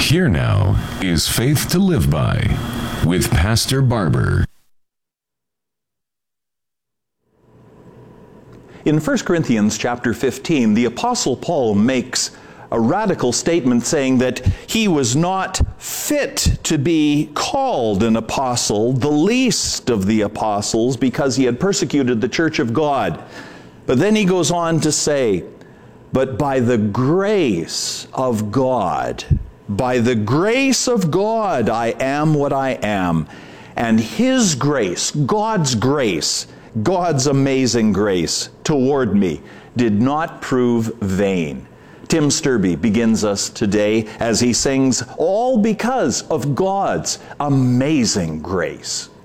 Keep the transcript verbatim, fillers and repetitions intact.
Here now is Faith to Live By with Pastor Barber. In First Corinthians chapter fifteen, the Apostle Paul makes a radical statement saying that he was not fit to be called an apostle, the least of the apostles, because he had persecuted the church of God. But then he goes on to say, but by the grace of God, by the grace of God, I am what I am. And His grace, God's grace, God's amazing grace toward me did not prove vain. Tim Sturby begins us today as he sings, all because of God's amazing grace.